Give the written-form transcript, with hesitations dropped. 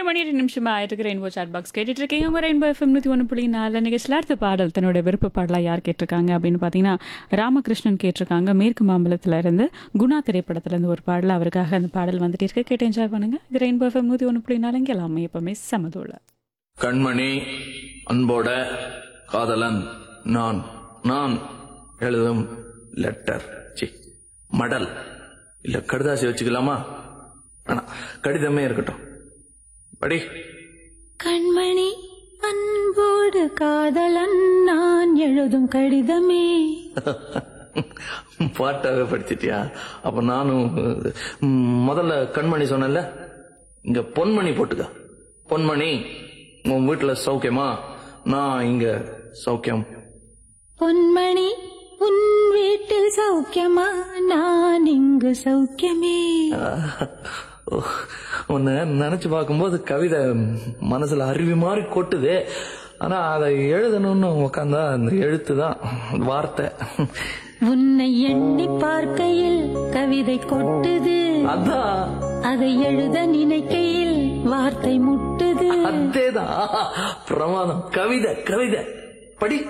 மணி 2 நிமிஷமா ஆயிட்டு rainbow chat box கேட்டுட்டு இருக்கீங்க. உங்க ரெயின்போ FM 101.4 நிகழ்ச்சியில் அடுத்த பாடல் தன்னோட விருப்ப பாடலா யார் கேட்டிருக்காங்க அப்படின்னு பார்த்தீங்கன்னா ராமகிருஷ்ணன் கேட்டிருக்காங்க. மேற்கு மாம்பலத்துல இருந்து குணா திரைப்படத்துல இருந்து ஒரு பாடல் அவருக்காக அந்த பாடல் வந்துட்டு இருக்க கேட்டு என்ஜாய் பண்ணுங்க. இது ரெயின்போ FM 101.4 இங்க எல்லாமே எப்பவுமே சமதோல. கண்மணி அன்போட காதலன் நான் நான் எழுதும் லெட்டர் மடல் இல்ல கடுதாசி வச்சுக்கலாமா? கடிதமே இருக்கட்டும். படி. கண்மணி அன்போடு காதலன் நான் எழுதும் கடிதமே. பாட்டாவே படிச்சிட்டியா? அப்ப நானும் முதல்ல கண்மணி சொன்னல, இங்க பொன்மணி போட்டுக்க. பொன்மணி, உன் வீட்டுல சௌக்கியமா? நான் இங்க சௌக்கியம். பொன்மணி, உன் வீட்டில் சௌக்கியமா? நான் இங்கு சௌக்கியமே. உன்னை நினைச்சு பார்க்கும்போது கவிதை மனசுல அருவி மாதிரி கொட்டுது. ஆனா அதை எழுதணும்னு உட்காந்தா அந்த எழுத்துதான் வார்த்தை. உன்னை எண்ணி பார்க்கையில் கவிதை கொட்டுது, அதான் அதை எழுத நினைக்கையில் வார்த்தை முட்டுது. அதேதான் பிரமாதம். கவிதை கவிதை படி.